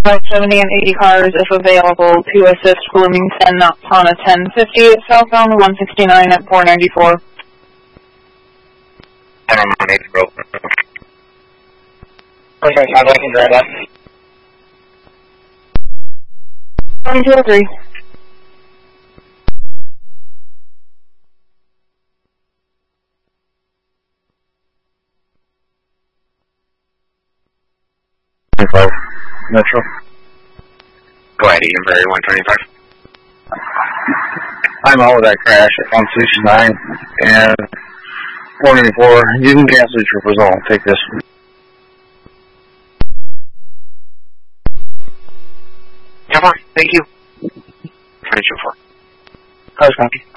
70 and 80 cars, if available, to assist Bloomington on a 1050 southbound 169 at 494. Perfect, I'd like to drive that. 2203. Metro. Go ahead, Eden Prairie 125. I'm out with that crash at 169 and 494. You can cancel your trip zone. Take this one. Come on, thank you. 22-4. Cars copy.